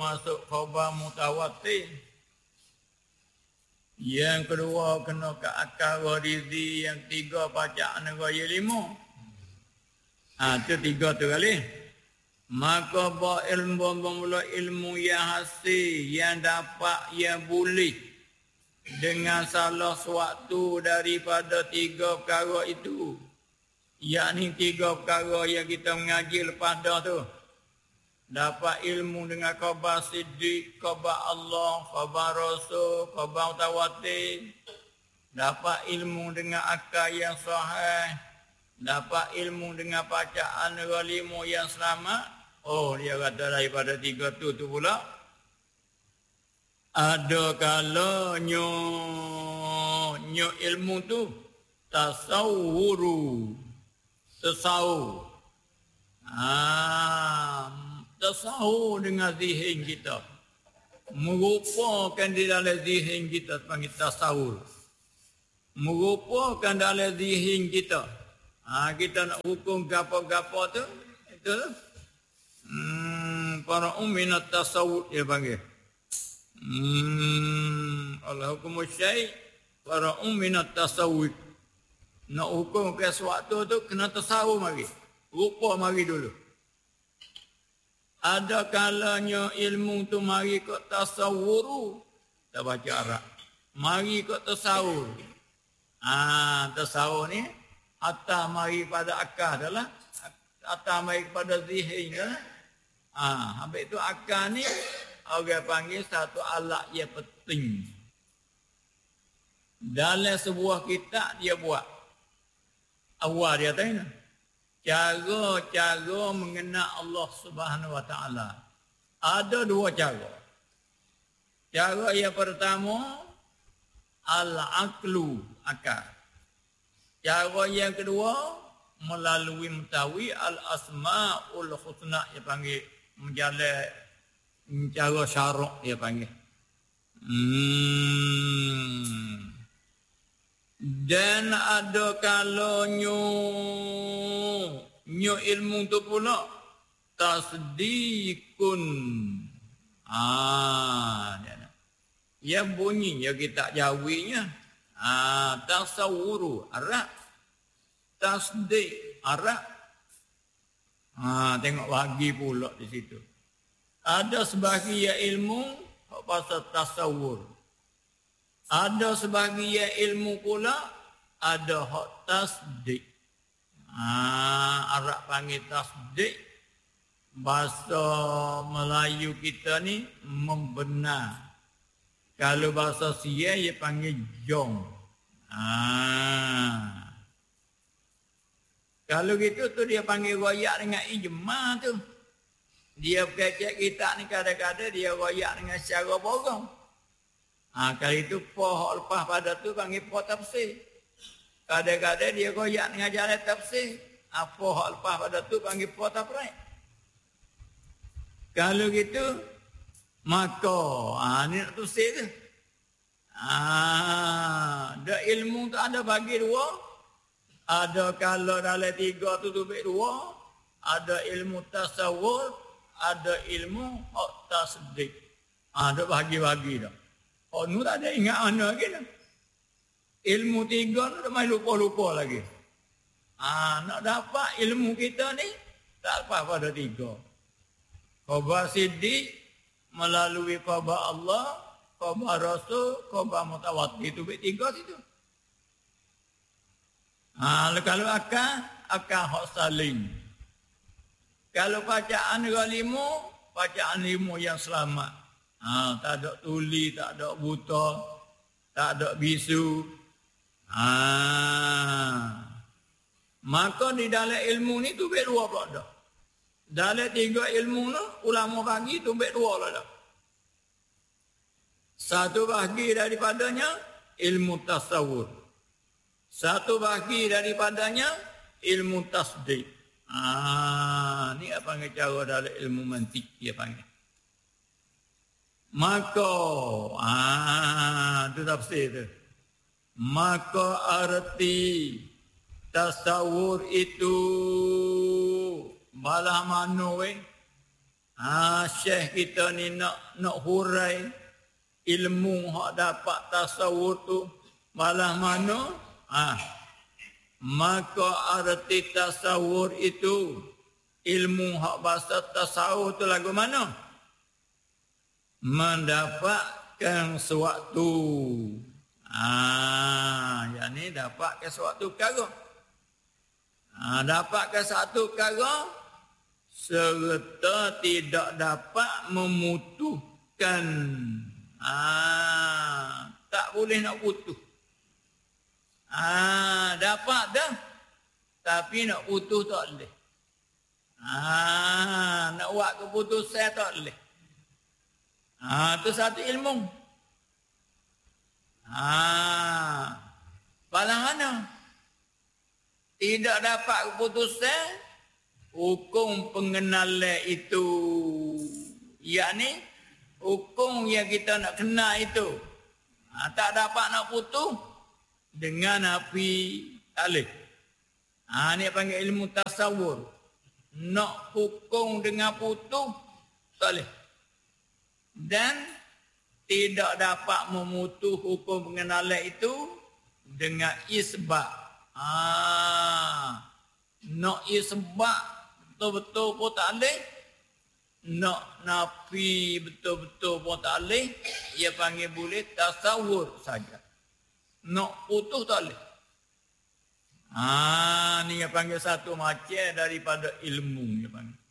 masuk khabar mutawatir. Yang kedua kena ke akal gharizi, yang tiga pacaan gaya lima. Itu tiga tu kali. Maka bermula ilmu yang hasil, yang dapat, yang boleh dengan salah suatu daripada tiga perkara itu. Yakni tiga perkara yang kita mengaji lepas dah tu. Dapat ilmu dengan khabar siddiq, khabar Allah, khabar Rasul, khabar mutawatir. Dapat ilmu dengan akal yang sahih. Dapat ilmu dengan bacaan ghalimo yang selamat. Oh, dia kata daripada tiga tu pula. Ada kalanya ilmu tu tasawwuru. Tasawur. Tasawur dengan zihin kita. Merupakan di dalam zihin kita panggil tasawur. Merupakan dalam zihin kita. Kita nak hukum gapo-gapo tu, itu para minat tasawur dia panggil. Allah hukum syai' para minat tasawur. Nak hukum ke sesuatu tu kena tasawur mari. Rupa mari dulu. Ada kalanya ilmu tu mari ke tasawuru. Tak baca Arab. Mari ke tasawur. Tasawur ni hatta mari pada akal adalah. Hatta mari kepada zihin adalah. Habis itu akal ni orang panggil satu alat yang penting. Dalam sebuah kitab dia buat. Awal dia tanya. Cara mengenal Allah Subhanahu Wa Taala. Ada dua cara. Cara yang pertama al-aqlu, akal. Cara yang kedua melalui mentawi al-asmaul husna, dia panggil menjalan cara syarak dia panggil. Dan ada kalanya ilmu tu pula tasdikun. Yang bunyi yang kita jawinya tasawuru Arab, tasdik Arab. Tengok bagi pula di situ. Ada sebahagian ilmu pasal tasawur. Ada sebahagian ilmu pula ada hak tasdik. Arab panggil tasdik. Bahasa Melayu kita ni membenar. Kalau bahasa Sia dia panggil jong. Kalau gitu tu dia panggil royak dengan ijma tu. Dia kecek kita ni kadang-kadang dia royak dengan secara borong. Kalau itu pohon lepas pada tu panggil pohon tafsir. Kadang-kadang dia royak dengan jalan tafsir. Pohon lepas pada tu panggil pohon tafsir. Kalau gitu, maka ni nak tafsir tu. Ada ilmu tu ada bagi dua. Ada kalau dalam tiga tu lebih dua. Ada ilmu tasawur. Ada ilmu tasdik. Ada bagi-bagi dah. Nu tak ada ingat mana lagi dah. Ilmu tiga tu dah main lupa-lupa lagi. Nak dapat ilmu kita ni tak lepas pada tiga. Khabar siddiq melalui khabar Allah, khabar Rasul, khabar mutawatir. Itu tiga situ. Kalau akal hak saling. Kalau bacaan ghalimo, bacaan limo yang selamat. Tak ada tuli, tak ada buta, tak ada bisu. Maka di dalam ilmu ni tu bet dua pula dah. Dalam tiga ilmu tu, ulama bagi tu bet dua lah dah. Satu bagi daripadanya, ilmu tasawur. Satu bagi daripadanya, ilmu tasdik. Ni apa panggil cara dalam ilmu mantik dia panggil. Maka, itu tafsir tu. Maka arti tasawur itu malah manu Syekh kita ni nak hurai ilmu hak dapat tasawur tu malah mana? Maka arti tasawur itu ilmu hak bahasa tasawur tu lagu mana? Mendapatkan suatu. Yang ni dapatkan suatu perkara. Dapatkan satu perkara serta tidak dapat memutuhkan. Tak boleh nak putus. Dapat dah. Tapi nak putus tak boleh. Nak buat keputusan tak boleh. Itu satu ilmu. Paling mana? Tidak dapat keputusan, hukum pengenalan itu. Yakni, hukum yang kita nak kenal itu. Tak dapat nak putus dengan api talih. Ni panggil ilmu tasawur. Nak hukum dengan putus, tak boleh. Dan tidak dapat memutus hukum pengenalan itu dengan isbat. Nak isbat betul-betul pun tak boleh. Nak nafi betul-betul pun tak boleh. Ia panggil boleh tasawur saja. Nak putus tak boleh. Ni yang panggil satu macam daripada ilmu. Dia panggil.